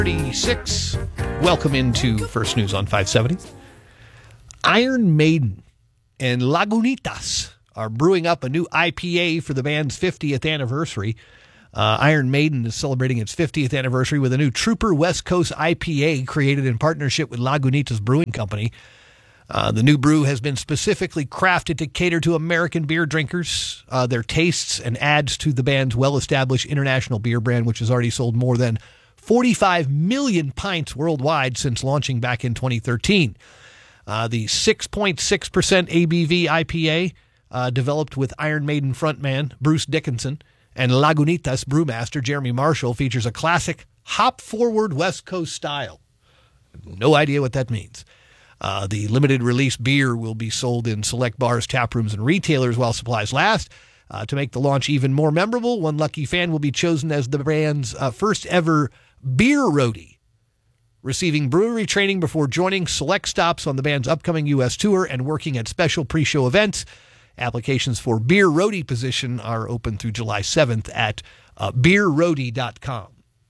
36. Welcome into First News on 570. Iron Maiden and Lagunitas are brewing up a new IPA for the band's 50th anniversary. Iron Maiden is celebrating its 50th anniversary with a new Trooper West Coast IPA created in partnership with Lagunitas Brewing Company. The new brew has been specifically crafted to cater to American beer drinkers, their tastes, and adds to the band's well-established international beer brand, which has already sold more than 45 million pints worldwide since launching back in 2013. The 6.6% ABV IPA, developed with Iron Maiden frontman Bruce Dickinson and Lagunitas brewmaster Jeremy Marshall, features a classic hop-forward West Coast style. No idea what that means. The limited release beer will be sold in select bars, tap rooms, and retailers while supplies last. To make the launch even more memorable, one lucky fan will be chosen as the band's first ever beer roadie, receiving brewery training before joining select stops on the band's upcoming U.S. tour and working at special pre-show events. Applications for beer roadie position are open through July 7th at beerroadie.com.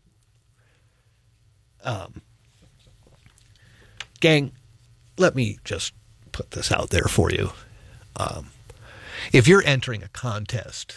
Gang, let me just put this out there for you. If you're entering a contest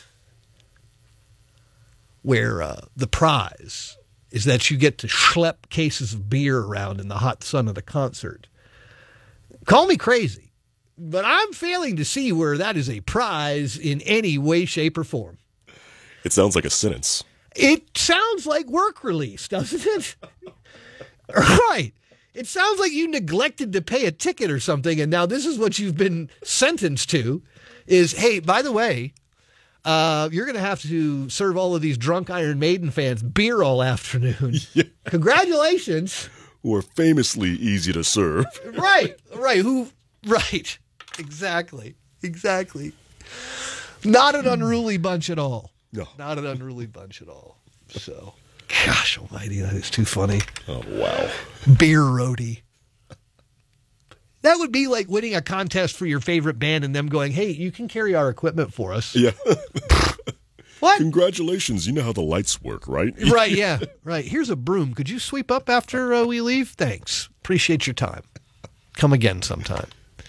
where the prize is that you get to schlep cases of beer around in the hot sun of the concert, call me crazy, but I'm failing to see where that is a prize in any way, shape, or form. It sounds like a sentence. It sounds like work release, doesn't it? Right. It sounds like you neglected to pay a ticket or something, and now this is what you've been sentenced to is, hey, by the way, you're going to have to serve all of these drunk Iron Maiden fans beer all afternoon. Yeah. Congratulations. Who are famously easy to serve. Right. Exactly. Not an unruly bunch at all. No. Not an unruly bunch at all. So, gosh almighty, that is too funny. Oh, wow. Beer roadie. That would be like winning a contest for your favorite band and them going, hey, you can carry our equipment for us. Yeah. What? Congratulations. You know how the lights work, right? Right, yeah. Right. Here's a broom. Could you sweep up after we leave? Thanks. Appreciate your time. Come again sometime.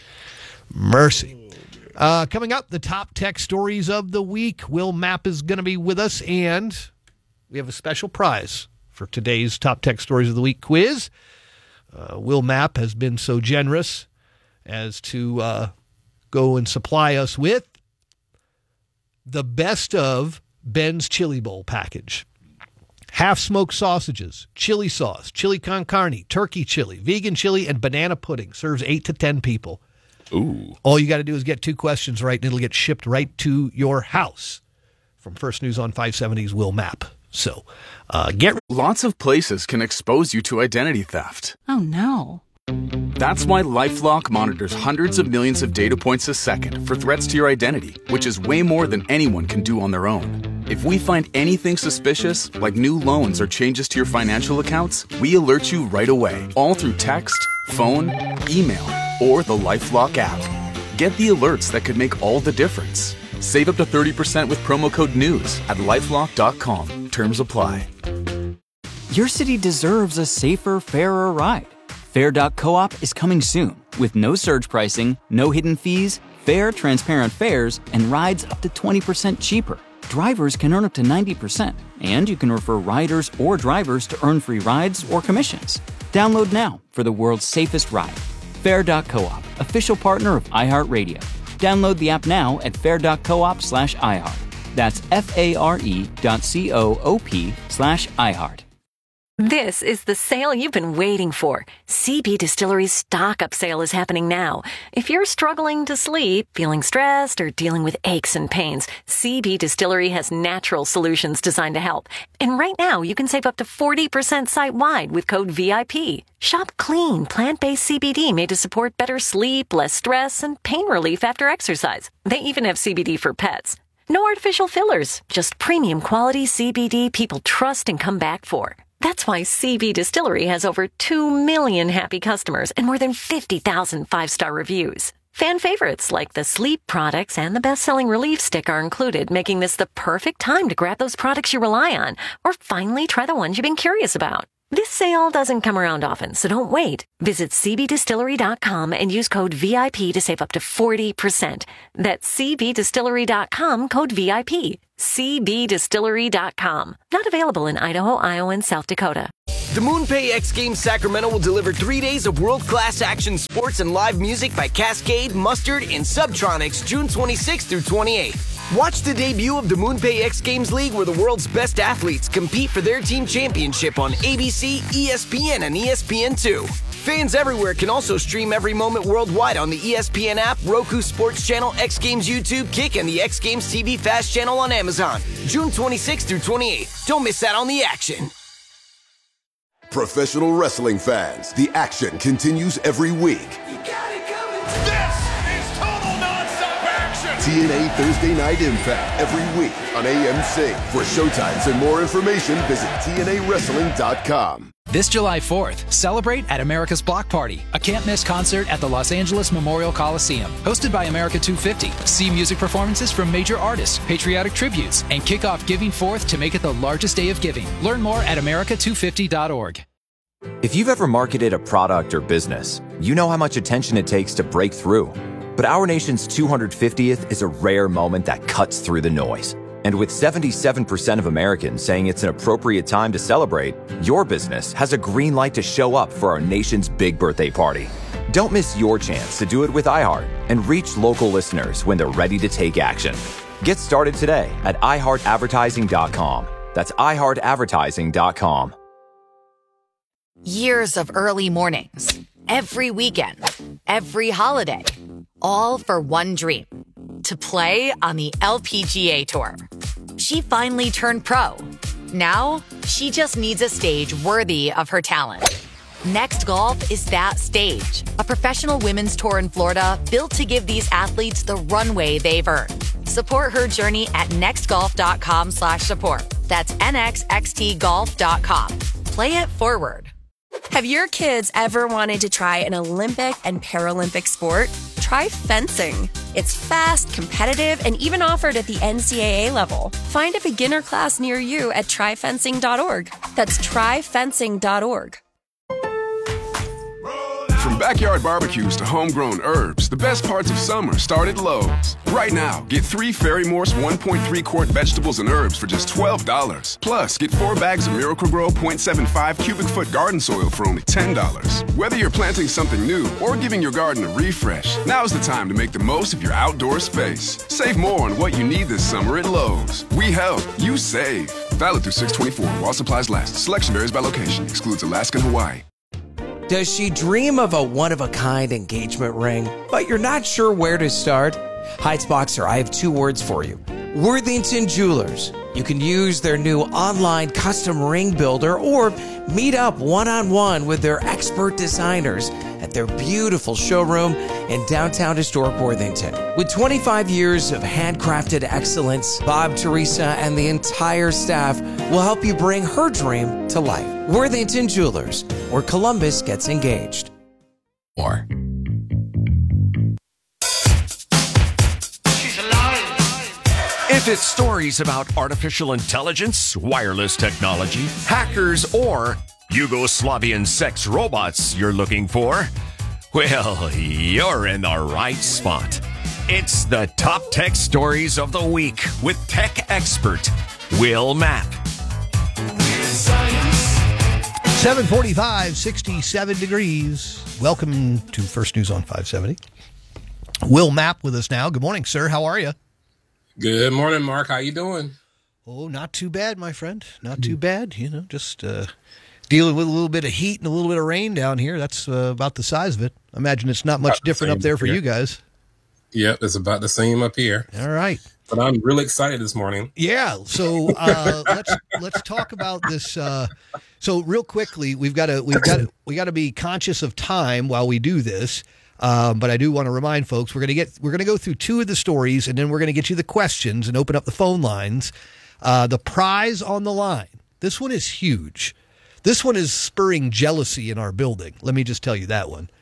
Mercy. Coming up, the top tech stories of the week. Will Mapp is going to be with us, and we have a special prize for today's top tech stories of the week quiz. Will Mapp has been so generous as to go and supply us with the best of Ben's Chili Bowl package. Half-smoked sausages, chili sauce, chili con carne, turkey chili, vegan chili, and banana pudding. Serves 8 to 10 people. Ooh. All you got to do is get 2 questions right, and it'll get shipped right to your house. From First News on 570's Will Mapp. So, Lots of places can expose you to identity theft. Oh, no. That's why LifeLock monitors hundreds of millions of data points a second for threats to your identity, which is way more than anyone can do on their own. If we find anything suspicious, like new loans or changes to your financial accounts, we alert you right away, all through text, phone, email, or the LifeLock app. Get the alerts that could make all the difference. Save up to 30% with promo code NEWS at LifeLock.com. Terms apply. Your city deserves a safer, fairer ride. Fair.coop is coming soon with no surge pricing, no hidden fees, fair, transparent fares, and rides up to 20% cheaper. Drivers can earn up to 90%, and you can refer riders or drivers to earn free rides or commissions. Download now for the world's safest ride. Fair.coop, official partner of iHeartRadio. Download the app now at fair.coop/iHeart. That's FARE.coop/iHeart. This is the sale you've been waiting for. CB Distillery's Stock Up sale is happening now. If you're struggling to sleep, feeling stressed, or dealing with aches and pains, CB Distillery has natural solutions designed to help. And right now, you can save up to 40% site-wide with code VIP. Shop clean, plant-based CBD made to support better sleep, less stress, and pain relief after exercise. They even have CBD for pets. No artificial fillers, just premium quality CBD people trust and come back for. That's why CB Distillery has over 2 million happy customers and more than 50,000 5-star reviews. Fan favorites like the sleep products and the best-selling Relief Stick are included, making this the perfect time to grab those products you rely on or finally try the ones you've been curious about. This sale doesn't come around often, so don't wait. Visit cbdistillery.com and use code VIP to save up to 40%. That's cbdistillery.com, code VIP. cbdistillery.com. Not available in Idaho, Iowa, and South Dakota. The MoonPay X Games Sacramento will deliver 3 days of world-class action sports and live music by Cascade, Mustard, and Subtronics June 26th through 28th. Watch the debut of the MoonPay X Games League where the world's best athletes compete for their team championship on ABC, ESPN, and ESPN2. Fans everywhere can also stream every moment worldwide on the ESPN app, Roku Sports Channel, X Games YouTube, Kick, and the X Games TV Fast channel on Amazon. June 26th through 28th. Don't miss out on the action. Professional wrestling fans, the action continues every week. You got it coming. This is total nonstop action. TNA Thursday Night Impact every week on AMC. For showtimes and more information, visit TNAWrestling.com. This July 4th, celebrate at America's Block Party, a can't-miss concert at the Los Angeles Memorial Coliseum. Hosted by America 250. See music performances from major artists, patriotic tributes, and kick off Giving Forth to make it the largest day of giving. Learn more at america250.org. If you've ever marketed a product or business, you know how much attention it takes to break through. But our nation's 250th is a rare moment that cuts through the noise. And with 77% of Americans saying it's an appropriate time to celebrate, your business has a green light to show up for our nation's big birthday party. Don't miss your chance to do it with iHeart and reach local listeners when they're ready to take action. Get started today at iHeartAdvertising.com. That's iHeartAdvertising.com. Years of early mornings, every weekend, every holiday, all for one dream. To play on the LPGA Tour. She finally turned pro. Now, she just needs a stage worthy of her talent. Next Golf is that stage. A professional women's tour in Florida built to give these athletes the runway they've earned. Support her journey at nextgolf.com/support. That's nxxtgolf.com. Play it forward. Have your kids ever wanted to try an Olympic and Paralympic sport? Try fencing. It's fast, competitive, and even offered at the NCAA level. Find a beginner class near you at tryfencing.org. That's tryfencing.org. From backyard barbecues to homegrown herbs, the best parts of summer start at Lowe's. Right now, get 3 Ferry-Morse 1.3-quart vegetables and herbs for just $12. Plus, get 4 bags of Miracle-Gro 0.75 cubic foot garden soil for only $10. Whether you're planting something new or giving your garden a refresh, now's the time to make the most of your outdoor space. Save more on what you need this summer at Lowe's. We help, you save. Valid through 6/24 while supplies last. Selection varies by location. Excludes Alaska and Hawaii. Does she dream of a one-of-a-kind engagement ring, but you're not sure where to start? Heights Boxer, I have 2 words for you. Worthington Jewelers. You can use their new online custom ring builder or meet up one-on-one with their expert designers at their beautiful showroom in downtown historic Worthington. With 25 years of handcrafted excellence, Bob, Teresa, and the entire staff will help you bring her dream to life. Worthington Jewelers, where Columbus gets engaged. More. If it's stories about artificial intelligence, wireless technology, hackers, or Yugoslavian sex robots you're looking for, well, you're in the right spot. It's the top tech stories of the week with tech expert Will Mapp. 7:45, 67 degrees. Welcome to First News on 570. Will Mapp with us now. Good morning, sir. How are you? Good morning, Mark. How you doing? Oh, not too bad, my friend. Not too bad. You know, just dealing with a little bit of heat and a little bit of rain down here. That's about the size of it. I imagine it's not much different up there for you guys. Yep, it's about the same up here. All right. But I'm really excited this morning. Yeah. So let's talk about this. So real quickly, we got to be conscious of time while we do this. But I do want to remind folks we're going to go through 2 of the stories, and then we're going to get you the questions and open up the phone lines. The prize on the line. This one is huge. This one is spurring jealousy in our building. Let me just tell you that one.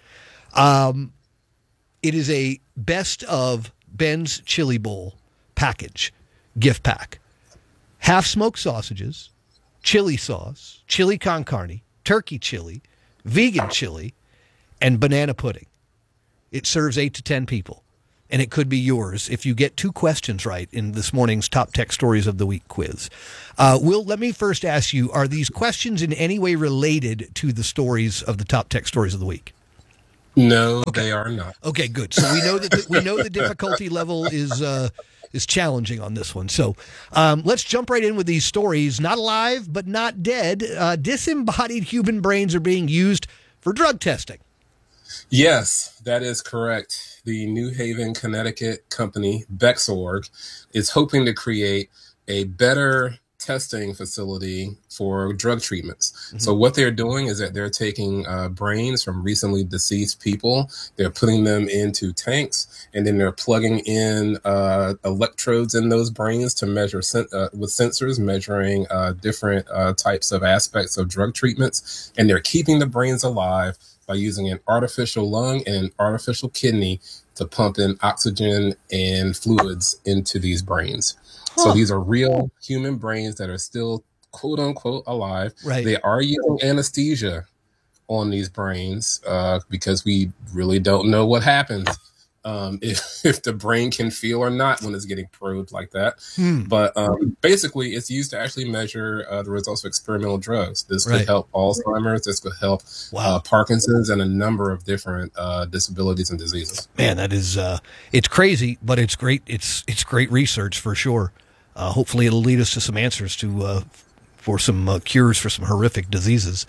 It is a best of Ben's Chili Bowl package, gift pack. Half smoked sausages, chili sauce, chili con carne, turkey chili, vegan chili, and banana pudding. It serves 8 to 10 people, and it could be yours if you get 2 questions right in this morning's Top Tech Stories of the Week quiz. Will, let me first ask you, are these questions in any way related to the stories of the Top Tech Stories of the Week? No, they are not. Okay, good. So we know that we know the difficulty level is challenging on this one. So let's jump right in with these stories. Not alive, but not dead. Disembodied human brains are being used for drug testing. Yes, that is correct. The New Haven, Connecticut company, Bexorg, is hoping to create a better testing facility for drug treatments. Mm-hmm. So what they're doing is that they're taking brains from recently deceased people, they're putting them into tanks, and then they're plugging in electrodes in those brains to measure with sensors measuring different types of aspects of drug treatments, and they're keeping the brains alive by using an artificial lung and an artificial kidney to pump in oxygen and fluids into these brains. So these are real human brains that are still, quote unquote, alive. Right. They are using anesthesia on these brains because we really don't know what happens if the brain can feel or not when it's getting probed like that. But basically, it's used to actually measure the results of experimental drugs. This could help Alzheimer's. This could help Parkinson's and a number of different disabilities and diseases. Man, that is it's crazy, but it's great. It's great research for sure. Hopefully, it'll lead us to some answers for some cures for some horrific diseases.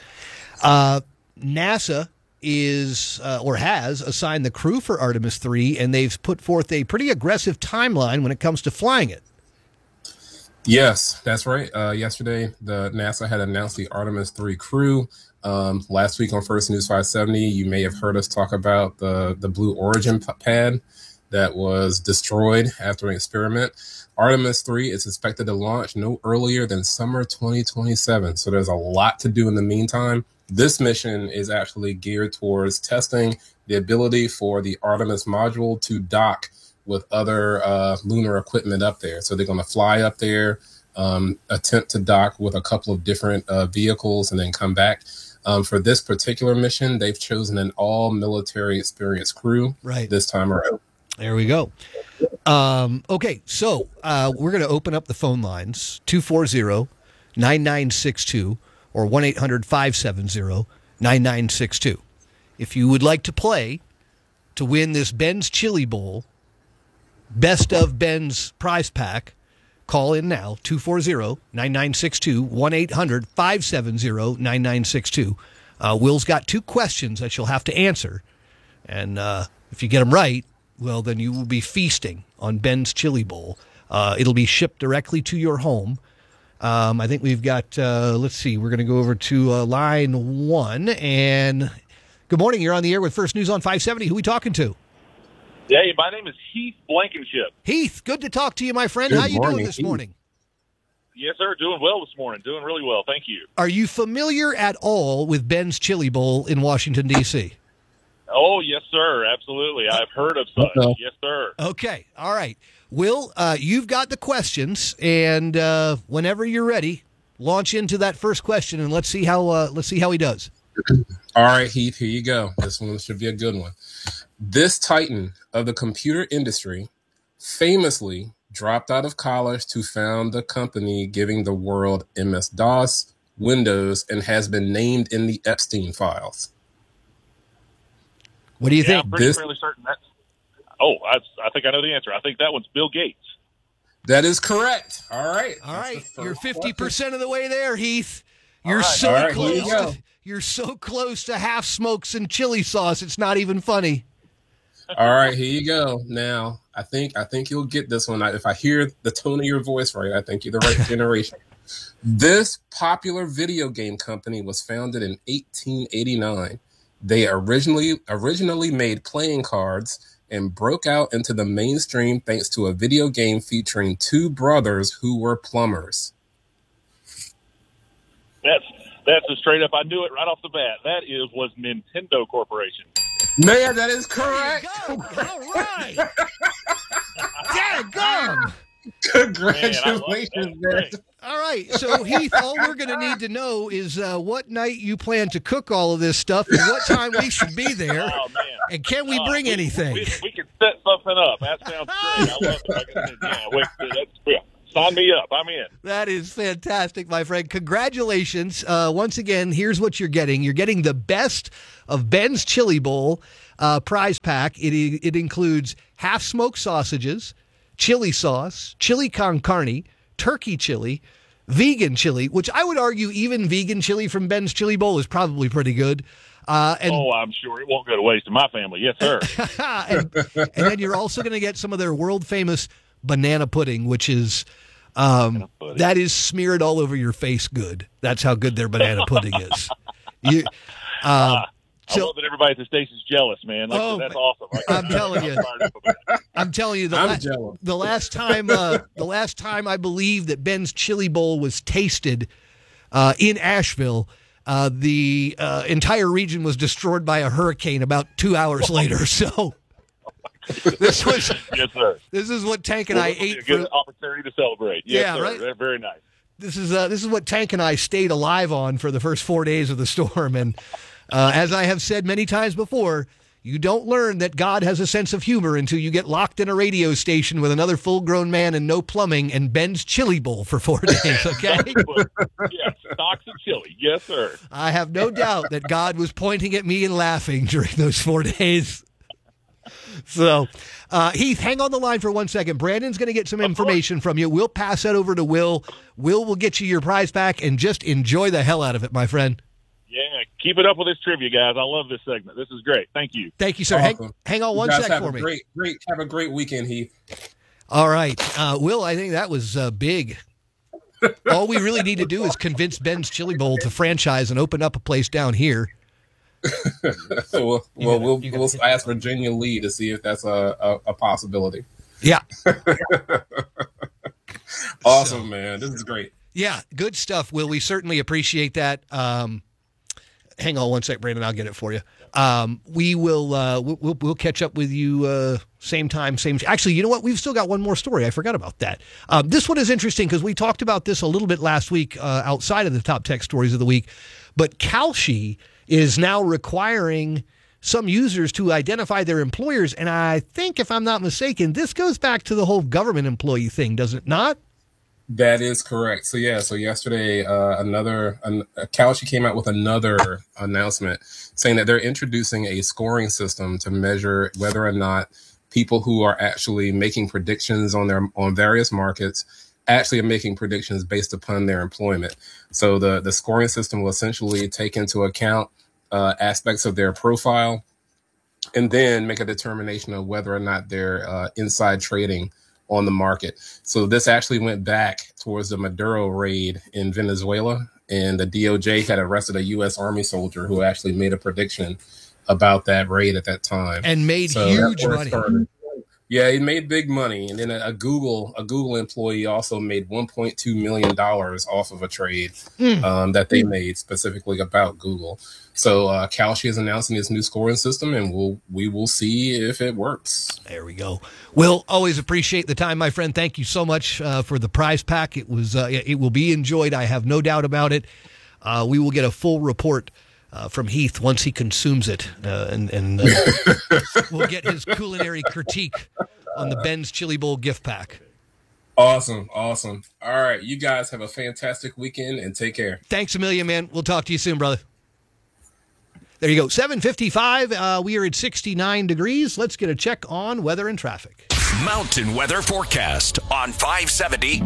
NASA is or has assigned the crew for Artemis 3, and they've put forth a pretty aggressive timeline when it comes to flying it. Yes, that's right. Yesterday, the NASA had announced the Artemis 3 crew. Last week on First News 570, you may have heard us talk about the Blue Origin pad that was destroyed after an experiment. Artemis 3 is expected to launch no earlier than summer 2027. So there's a lot to do in the meantime. This mission is actually geared towards testing the ability for the Artemis module to dock with other lunar equipment up there. So they're going to fly up there, attempt to dock with a couple of different vehicles, and then come back. For this particular mission, they've chosen an all-military experienced crew this time around. There we go. Okay, so we're going to open up the phone lines, 240-9962 or 1-800-570-9962. If you would like to play to win this Ben's Chili Bowl, Best of Ben's prize pack, call in now, 240-9962, 1-800-570-9962. Will's got 2 questions that you'll have to answer, and if you get them right, well, then you will be feasting on Ben's Chili Bowl. It'll be shipped directly to your home. I think we've got, let's see, we're going to go over to line 1. And good morning. You're on the air with First News on 570. Who are we talking to? Hey, my name is Heath Blankenship. Heath, good to talk to you, my friend. Good How you morning, doing this Heath. morning? Yes, sir. Doing well this morning. Doing really well. Thank you. Are you familiar at all with Ben's Chili Bowl in Washington, D.C.? Oh, yes, sir. Absolutely. I've heard of such. Yes, sir. Okay. All right. Will, you've got the questions, and whenever you're ready, launch into that first question, and let's see how he does. All right, Heath, here you go. This one should be a good one. This titan of the computer industry famously dropped out of college to found the company giving the world MS-DOS, Windows, and has been named in the Epstein files. What do you think? I'm fairly certain that's... Oh, I think I know the answer. I think that one's Bill Gates. That is correct. All right. All right. You're 50% of the way there, Heath. You're right. so All right, close. here you go. You're so close to half smokes and chili sauce. It's not even funny. All right, here you go. Now, I think you'll get this one. If I hear the tone of your voice right, I think you're the right generation. This popular video game company was founded in 1889. They originally made playing cards and broke out into the mainstream thanks to a video game featuring 2 brothers who were plumbers. That's a straight up. I knew it right off the bat. That was Nintendo Corporation. Man, that is correct. There you go. All right. Daggum. Congratulations, man. All right. So, Heath, all we're going to need to know is what night you plan to cook all of this stuff and what time we should be there. Oh, man. And can we bring anything? We can set something up. That sounds great. I love it. Like I said, sign me up. I'm in. That is fantastic, my friend. Congratulations. Once again, here's what you're getting. You're getting the best of Ben's Chili Bowl prize pack. It includes half-smoked sausages, chili sauce, chili con carne, turkey chili, vegan chili, which I would argue even vegan chili from Ben's Chili Bowl is probably pretty good. I'm sure it won't go to waste in my family. Yes, sir. and then you're also going to get some of their world-famous banana pudding, which is that is smeared all over your face good. That's how good their banana pudding is. I love that everybody at the station's jealous, man. That's awesome. I'm telling you, the last time I believe that Ben's Chili Bowl was tasted in Asheville, the entire region was destroyed by a hurricane about 2 hours later. So this was yes, sir. This is what Tank and I ate. A good opportunity to celebrate. Yes, yeah, sir. Right. They're very nice. This is what Tank and I stayed alive on for the first 4 days of the storm. And as I have said many times before, you don't learn that God has a sense of humor until you get locked in a radio station with another full-grown man and no plumbing and Ben's Chili Bowl for 4 days, okay? Yes, stocks of chili. Yes, sir. I have no doubt that God was pointing at me and laughing during those 4 days. So, Heath, hang on the line for 1 second. Brandon's going to get some information from you. We'll pass that over to Will. Will will get you your prize back, and just enjoy the hell out of it, my friend. Yeah, keep it up with this trivia, guys. I love this segment. This is great. Thank you. Thank you, sir. Awesome. Hang on 1 sec for me. Have a great weekend, Heath. All right. Will, I think that was big. All we really need to do is convince Ben's Chili Bowl to franchise and open up a place down here. We'll ask Virginia Lee to see if that's a possibility. Yeah. Awesome, man. This is great. Yeah, good stuff, Will. We certainly appreciate that. Hang on 1 sec, Brandon. I'll get it for you. We will we'll catch up with you same time, same. Actually, you know what? We've still got one more story. I forgot about that. This one is interesting because we talked about this a little bit last week outside of the top tech stories of the week. But Kalshi is now requiring some users to identify their employers. And I think, if I'm not mistaken, this goes back to the whole government employee thing, does it not? That is correct. So yesterday, Kalshi came out with another announcement saying that they're introducing a scoring system to measure whether or not people who are actually making predictions on various markets actually are making predictions based upon their employment. So the scoring system will essentially take into account aspects of their profile and then make a determination of whether or not they're inside trading on the market. So this actually went back towards the Maduro raid in Venezuela, and the DOJ had arrested a U.S. Army soldier who actually made a prediction about that raid at that time. And made huge money. Yeah, he made big money. And then a Google employee also made $1.2 million off of a trade that they made specifically about Google. So Kalshi is announcing this new scoring system, and we will see if it works. There we go. Will, always appreciate the time, my friend. Thank you so much for the prize pack. It will be enjoyed. I have no doubt about it. We will get a full report from Heath once he consumes it, and we'll get his culinary critique on the Ben's Chili Bowl gift pack. Awesome. All right, you guys have a fantastic weekend, and take care. Thanks a million, man. We'll talk to you soon, brother. There you go. 7:55. We are at 69 degrees. Let's get a check on weather and traffic. Mountain weather forecast on 570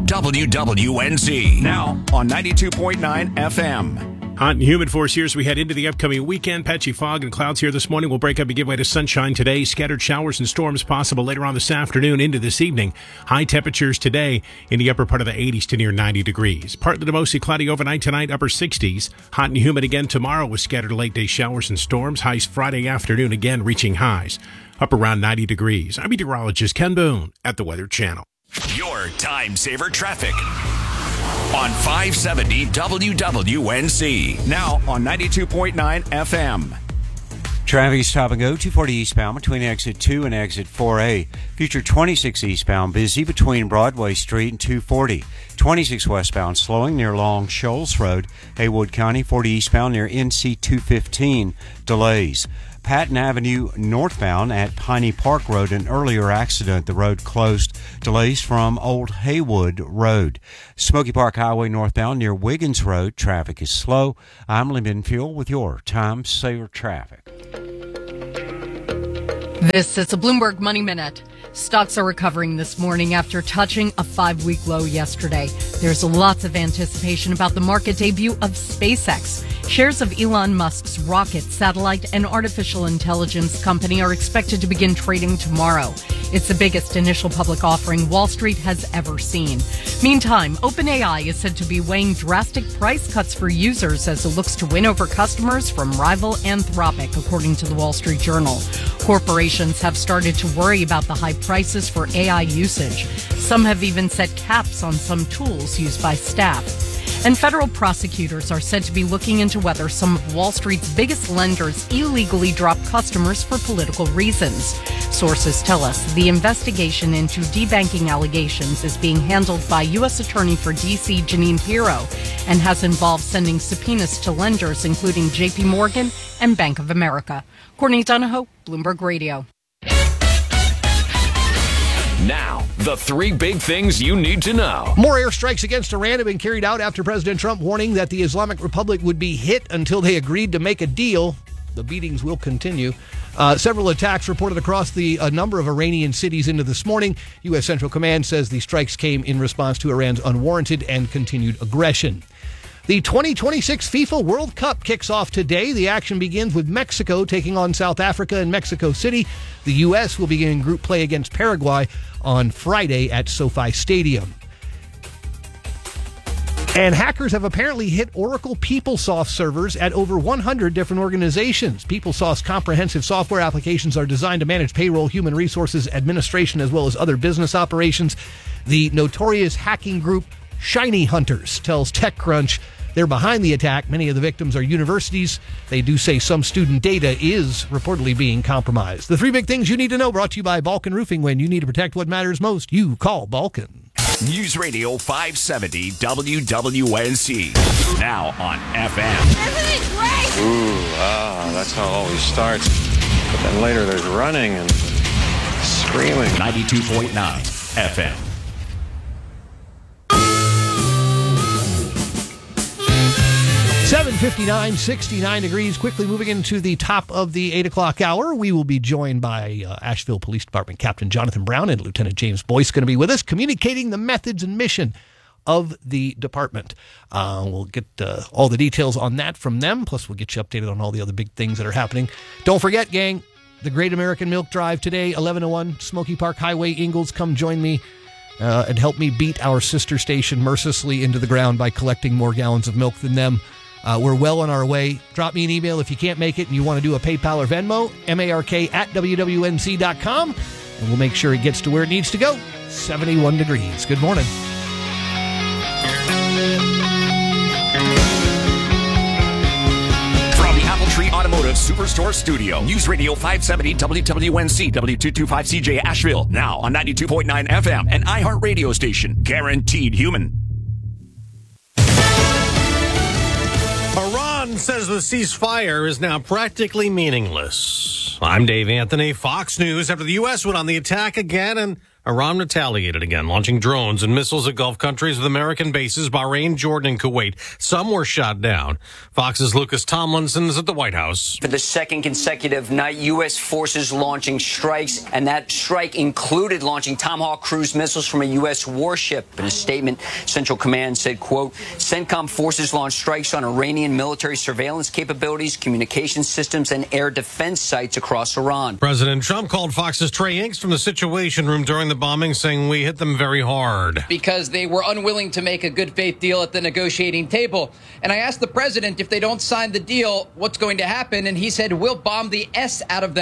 WWNZ. Now on 92.9 FM. Hot and humid for us here as we head into the upcoming weekend. Patchy fog and clouds here this morning will break up and give way to sunshine today. Scattered showers and storms possible later on this afternoon into this evening. High temperatures today in the upper part of the 80s to near 90 degrees. Partly to mostly cloudy overnight tonight, upper 60s. Hot and humid again tomorrow with scattered late day showers and storms. Highs Friday afternoon again reaching highs up around 90 degrees. I'm meteorologist Ken Boone at the Weather Channel. Your time saver traffic on 570 WWNZ. Now on 92.9 FM. Traffic stop and go 240 eastbound between exit 2 and exit 4A. Future 26 eastbound busy between Broadway Street and 240. 26 westbound slowing near Long Shoals Road. Haywood County 40 eastbound near NC 215 delays. Patton Avenue northbound at Piney Park Road, an earlier accident. The road closed. Delays from Old Haywood Road. Smoky Park Highway northbound near Wiggins Road. Traffic is slow. I'm Lee Benfield with your Time Saver traffic. This is a Bloomberg Money Minute. Stocks are recovering this morning after touching a 5-week low yesterday. There's lots of anticipation about the market debut of SpaceX. Shares of Elon Musk's rocket, satellite, and artificial intelligence company are expected to begin trading tomorrow. It's the biggest initial public offering Wall Street has ever seen. Meantime, OpenAI is said to be weighing drastic price cuts for users as it looks to win over customers from rival Anthropic, according to the Wall Street Journal. Corporations have started to worry about the high prices for AI usage. Some have even set caps on some tools used by staff. And federal prosecutors are said to be looking into whether some of Wall Street's biggest lenders illegally dropped customers for political reasons. Sources tell us the investigation into debanking allegations is being handled by U.S. Attorney for D.C. Jeanine Pirro and has involved sending subpoenas to lenders including J.P. Morgan and Bank of America. Courtney Donahoe, Bloomberg Radio. Now, the 3 big things you need to know. More airstrikes against Iran have been carried out after President Trump warning that the Islamic Republic would be hit until they agreed to make a deal. The beatings will continue. Several attacks reported across a number of Iranian cities into this morning. U.S. Central Command says the strikes came in response to Iran's unwarranted and continued aggression. The 2026 FIFA World Cup kicks off today. The action begins with Mexico taking on South Africa in Mexico City. The U.S. will begin group play against Paraguay on Friday at SoFi Stadium. And hackers have apparently hit Oracle PeopleSoft servers at over 100 different organizations. PeopleSoft's comprehensive software applications are designed to manage payroll, human resources, administration, as well as other business operations. The notorious hacking group Shiny Hunters tells TechCrunch they're behind the attack. Many of the victims are universities. They do say some student data is reportedly being compromised. The 3 big things you need to know, brought to you by Balkan Roofing. When you need to protect what matters most, you call Balkan. News Radio 570 WWNC. Now on FM. Isn't it great? Ooh, that's how it always starts. But then later there's running and screaming. 92.9 FM. 7:59, 69 degrees. Quickly moving into the top of the 8 o'clock hour, we will be joined by Asheville Police Department Captain Jonathan Brown and Lieutenant James Boyce going to be with us, communicating the methods and mission of the department. We'll get all the details on that from them, plus we'll get you updated on all the other big things that are happening. Don't forget, gang, the Great American Milk Drive today, 11:01, Smoky Park Highway, Ingalls. Come join me and help me beat our sister station mercilessly into the ground by collecting more gallons of milk than them. We're well on our way. Drop me an email if you can't make it and you want to do a PayPal or Venmo, mark@wwnc.com, and we'll make sure it gets to where it needs to go. 71 degrees. Good morning. From the Apple Tree Automotive Superstore Studio, News Radio 570 WWNC, W225CJ Asheville, now on 92.9 FM, and iHeart Radio station, guaranteed human. Iran says the ceasefire is now practically meaningless. I'm Dave Anthony, Fox News. After the U.S. went on the attack again and Iran retaliated again, launching drones and missiles at Gulf countries with American bases, Bahrain, Jordan, and Kuwait. Some were shot down. Fox's Lucas Tomlinson is at the White House. For the second consecutive night, U.S. forces launching strikes, and that strike included launching Tomahawk cruise missiles from a U.S. warship. In a statement, Central Command said, quote, CENTCOM forces launched strikes on Iranian military surveillance capabilities, communication systems, and air defense sites across Iran. President Trump called Fox's Trey Inks from the Situation Room during the bombing, saying we hit them very hard. Because they were unwilling to make a good faith deal at the negotiating table. And I asked the president if they don't sign the deal, what's going to happen? And he said, we'll bomb the S out of them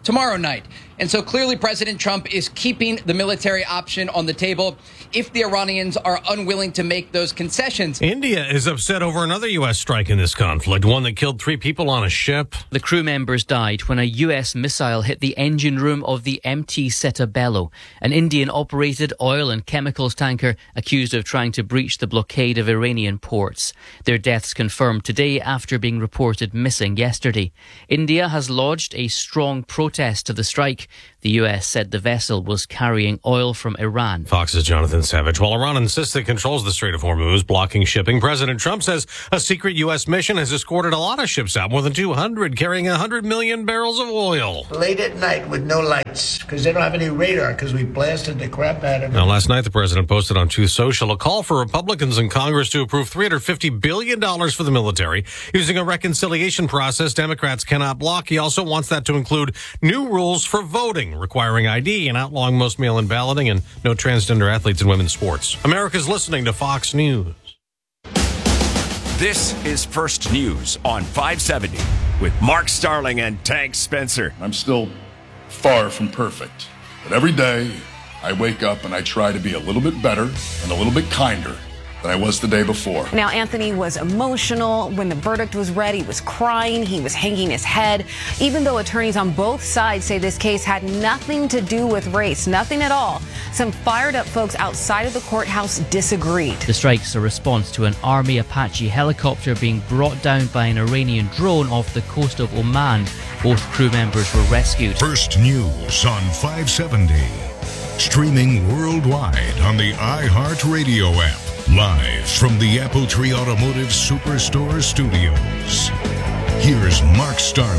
tomorrow night. And so clearly President Trump is keeping the military option on the table if the Iranians are unwilling to make those concessions. India is upset over another U.S. strike in this conflict, one that killed 3 people on a ship. The crew members died when a U.S. missile hit the engine room of the MT Setabello, an Indian-operated oil and chemicals tanker accused of trying to breach the blockade of Iranian ports. Their deaths confirmed today after being reported missing yesterday. India has lodged a strong protest to the strike. The U.S. said the vessel was carrying oil from Iran. Fox's Jonathan Savage. While Iran insists it controls the Strait of Hormuz, blocking shipping, President Trump says a secret U.S. mission has escorted a lot of ships out, more than 200, carrying 100 million barrels of oil. Late at night with no lights, because they don't have any radar, because we blasted the crap out of them. Now, last night, the president posted on Truth Social a call for Republicans in Congress to approve $350 billion for the military. Using a reconciliation process Democrats cannot block. He also wants that to include new rules for voting, requiring ID and outlawing most mail-in balloting and no transgender athletes in women's sports. America's listening to Fox News. This is First News on 570 with Mark Starling and Tank Spencer. I'm still far from perfect, but every day I wake up and I try to be a little bit better and a little bit kinder than I was the day before. Now, Anthony was emotional. When the verdict was read, he was crying. He was hanging his head. Even though attorneys on both sides say this case had nothing to do with race, nothing at all, some fired up folks outside of the courthouse disagreed. The strike's a response to an Army Apache helicopter being brought down by an Iranian drone off the coast of Oman. Both crew members were rescued. First News on 570. Streaming worldwide on the iHeartRadio app. Live from the Apple Tree Automotive Superstore Studios. Here's Mark Starling.